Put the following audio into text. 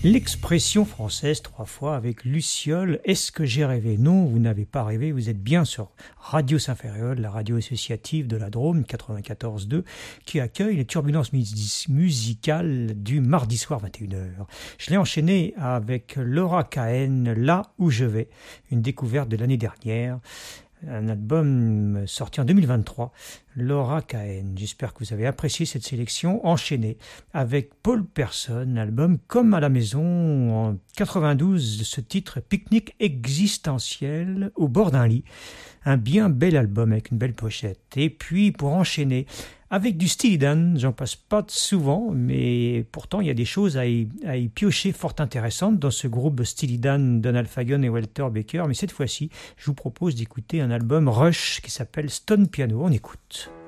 L'expression française 3 fois avec Luciole. Est-ce que j'ai rêvé? Non, vous n'avez pas rêvé, vous êtes bien sur Radio Saint-Ferréol, la radio associative de la Drôme 94.2 qui accueille les turbulences musicales du mardi soir 21h. Je l'ai enchaîné avec Laura Cahen, Là où je vais, une découverte de l'année dernière. Un album sorti en 2023, Laura Cahen. J'espère que vous avez apprécié cette sélection enchaînée avec Paul Person, album Comme à la maison en 92, ce titre Pique-nique existentiel au bord d'un lit. Un bien bel album avec une belle pochette. Et puis pour enchaîner avec du Steely Dan, j'en passe pas souvent, mais pourtant il y a des choses à y piocher fort intéressantes dans ce groupe Steely Dan, Donald Fagen et Walter Baker. Mais cette fois-ci, je vous propose d'écouter un album Rush qui s'appelle Stone Piano. On écoute.